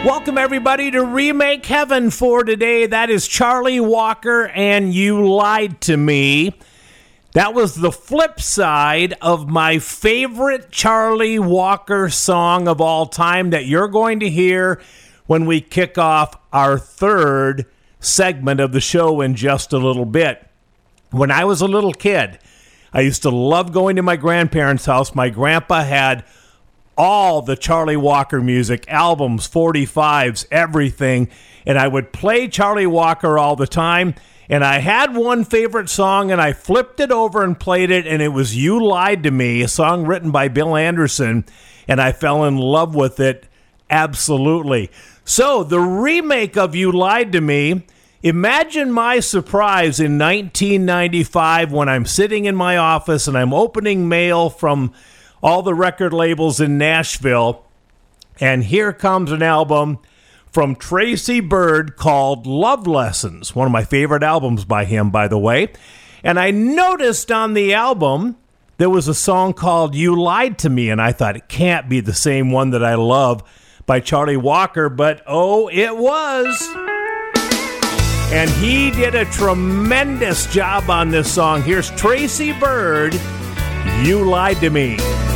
Welcome, everybody, to Remake Heaven for today. That is Charlie Walker and You Lied to Me. That was the flip side of my favorite Charlie Walker song of all time that you're going to hear when we kick off our third segment of the show in just a little bit. When I was a little kid, I used to love going to my grandparents' house. My grandpa had all the Charlie Walker music, albums, 45s, everything. And I would play Charlie Walker all the time. And I had one favorite song, and I flipped it over and played it, and it was You Lied to Me, a song written by Bill Anderson. And I fell in love with it absolutely. So the remake of You Lied to Me, imagine my surprise in 1995 when I'm sitting in my office and I'm opening mail from all the record labels in Nashville, and here comes an album from Tracy Byrd called Love Lessons, one of my favorite albums by him, by the way. And I noticed on the album there was a song called You Lied to Me, and I thought it can't be the same one that I love by Charlie Walker, but oh, it was. And he did a tremendous job on this song. Here's Tracy Byrd, You Lied to Me.